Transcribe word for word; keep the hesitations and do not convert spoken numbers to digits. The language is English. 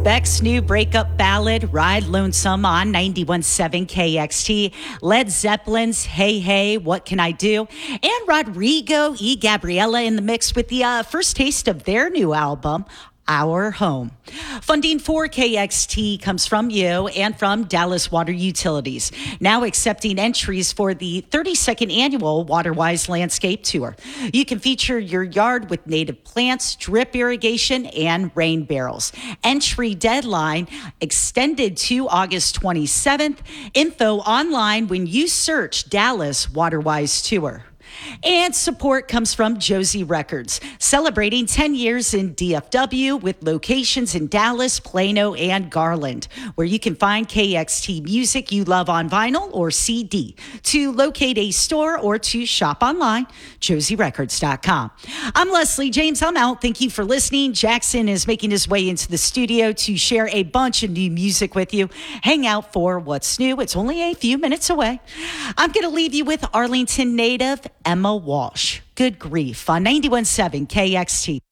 Beck's new breakup ballad, Ride Lonesome, on ninety-one point seven K X T. Led Zeppelin's Hey Hey, What Can I Do? And Rodrigo y Gabriela in the mix with the uh, first taste of their new album, Our Home. Funding for K X T comes from you and from Dallas Water Utilities, now accepting entries for the thirty-second annual WaterWise Landscape Tour. You can feature your yard with native plants, drip irrigation, and rain barrels. Entry deadline extended to August twenty-seventh. Info online when you search Dallas WaterWise Tour. And support comes from Josie Records, celebrating ten years in D F W with locations in Dallas, Plano, and Garland, where you can find K X T music you love on vinyl or C D. To locate a store or to shop online, josie records dot com. I'm Leslie James. I'm out. Thank you for listening. Jackson is making his way into the studio to share a bunch of new music with you. Hang out for what's new. It's only a few minutes away. I'm going to leave you with Arlington native Emma Walsh. Good grief on ninety-one point seven K X T.